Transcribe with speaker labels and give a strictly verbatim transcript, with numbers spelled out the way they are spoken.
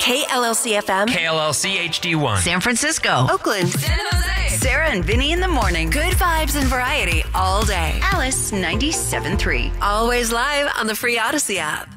Speaker 1: K L L C F M.
Speaker 2: K L L C H D one.
Speaker 3: San Francisco.
Speaker 1: Oakland.
Speaker 4: San Jose.
Speaker 3: Sarah and Vinny in the morning.
Speaker 1: Good vibes and variety all day.
Speaker 3: Alice ninety-seven point three.
Speaker 1: Always live on the free Odyssey app.